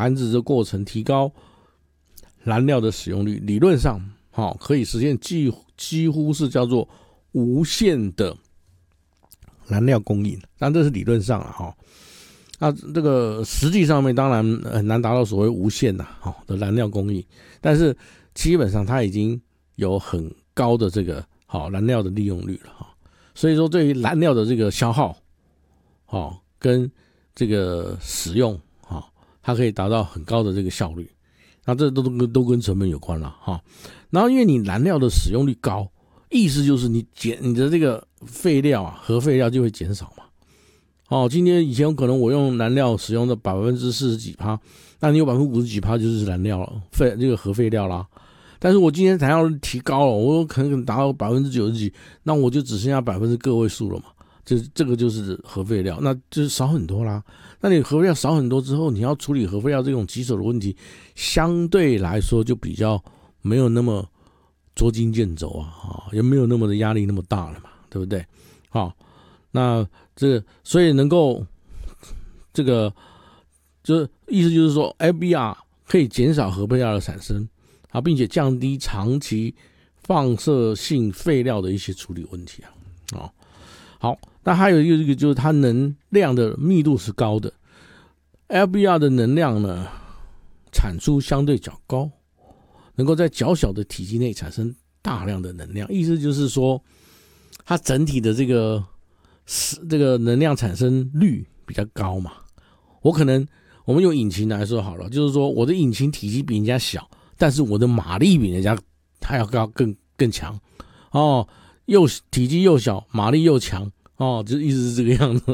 繁殖的过程，提高燃料的使用率，理论上可以实现几乎是叫做无限的燃料供应，但这是理论上了那这个实际上面当然很难达到所谓无限的燃料供应，但是基本上它已经有很高的这个燃料的利用率了所以说对于燃料的这个消耗跟这个使用它可以达到很高的这个效率，那这都跟成本有关了然后因为你燃料的使用率高，意思就是你的这个废料核废料就会减少嘛。今天以前可能我用燃料使用的40%几，那你有50%几就是燃料了，这个核废料啦。但是我今天才要提高了，我可能达到90%几，那我就只剩下个位数了嘛。这个就是核废料，那就是少很多啦。那你核废料少很多之后，你要处理核废料这种棘手的问题，相对来说就比较没有那么捉襟见肘也没有那么的压力那么大了嘛，对不对？那所以能够这个就意思就是说 FBR 可以减少核废料的产生并且降低长期放射性废料的一些处理问题好，那还有一个就是它能量的密度是高的 ，FBR 的能量呢产出相对较高，能够在较小的体积内产生大量的能量，意思就是说它整体的这个能量产生率比较高嘛。我们用引擎来说好了，就是说我的引擎体积比人家小，但是我的马力比人家还要高更强体积又小，马力又强就意思是这个样子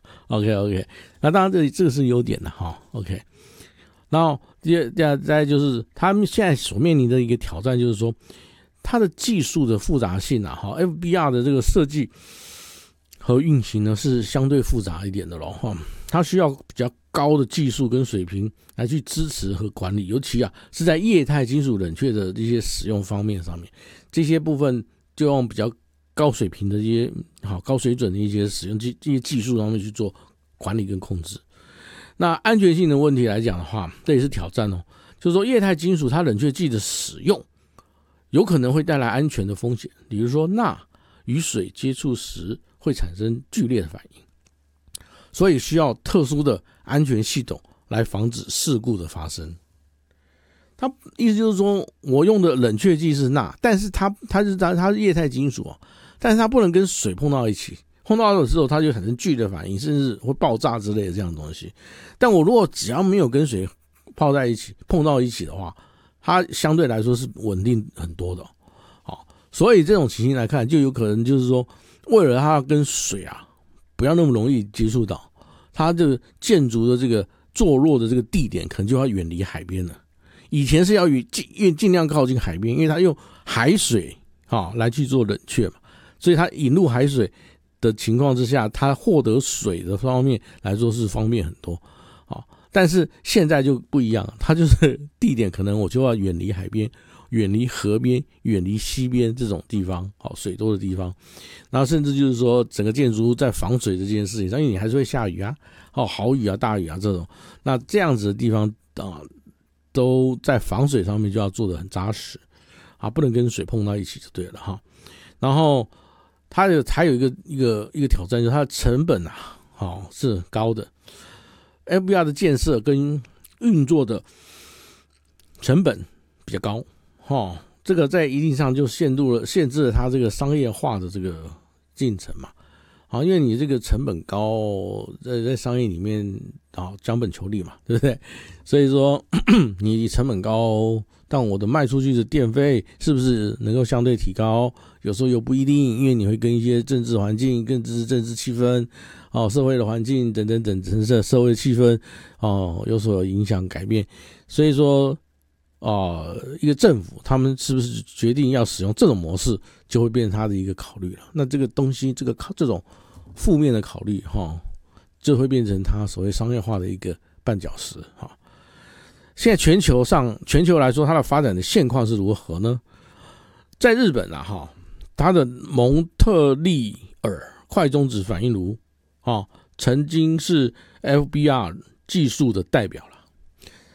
OK， 那当然这个是优点的OK。然后再就是他们现在所面临的一个挑战，就是说它的技术的复杂性FBR 的这个设计和运行呢是相对复杂一点的咯它需要比较高的技术跟水平来去支持和管理，尤其是在液态金属冷却的这些使用方面上面，这些部分就用比较高水平的一些高水准的一些使用这些技术上面去做管理跟控制。那安全性的问题来讲的话，这也是挑战就是说液态金属它冷却剂的使用有可能会带来安全的风险，比如说钠与水接触时会产生剧烈的反应，所以需要特殊的安全系统来防止事故的发生。它意思就是说我用的冷却剂是钠，但是它是液态金属但是它不能跟水碰到一起，碰到的时候它就产生剧烈反应，甚至会爆炸之类的这样的东西。但我如果只要没有跟水碰到一起的话，它相对来说是稳定很多的所以这种情形来看，就有可能就是说为了它跟水不要那么容易接触到，它这个建筑的这个坐落的这个地点可能就要远离海边了。以前是要尽量靠近海边，因为它用海水来去做冷却嘛，所以它引入海水的情况之下，它获得水的方面来说是方便很多但是现在就不一样了，它就是地点可能我就要远离海边，远离河边，远离溪边这种地方水多的地方。然后甚至就是说整个建筑物在防水这件事情上，因为你还是会下雨豪雨大雨这种，那这样子的地方都在防水上面就要做得很扎实不能跟水碰到一起就对了然后它还有一个挑战，就是它的成本是高的。FBR 的建设跟运作的成本比较高这个在一定上就限制了它这个商业化的这个进程嘛因为你这个成本高，在商业里面将本求利嘛，对不对？所以说你成本高，但我的卖出去的电费是不是能够相对提高？有时候又不一定，因为你会跟一些政治环境、政治气氛社会的环境等等等社会气氛有所影响改变。所以说一个政府他们是不是决定要使用这种模式，就会变成他的一个考虑了。那这个东西这种负面的考虑就会变成他所谓商业化的一个绊脚石现在全球来说，它的发展的现况是如何呢？在日本它的蒙特利尔快中子反应炉曾经是 FBR 技术的代表了。